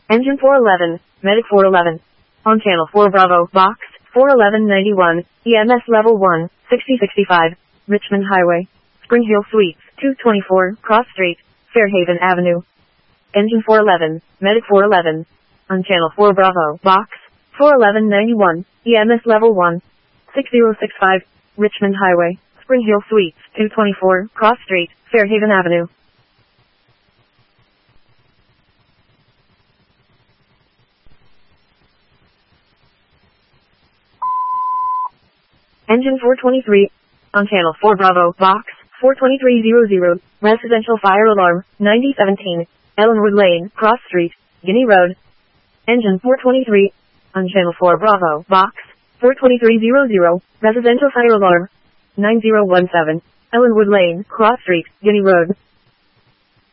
Engine 411, Medic 411. On Channel 4 Bravo, Box 41191, EMS Level 1, 6065, Richmond Highway, Spring Hill Suites, 224, Cross Street, Fairhaven Avenue. Engine 411, Medic 411. On Channel 4 Bravo, Box 41191, EMS Level 1, 6065, Richmond Highway, Spring Hill Suites, 224, Cross Street, Fairhaven Avenue. Engine 423, on Channel 4 Bravo, Box 42300, Residential Fire Alarm, 9017, Ellenwood Lane, Cross Street, Guinea Road. Engine 423, on Channel 4 Bravo, Box 42300, Residential Fire Alarm, 9017, Ellenwood Lane, Cross Street, Guinea Road.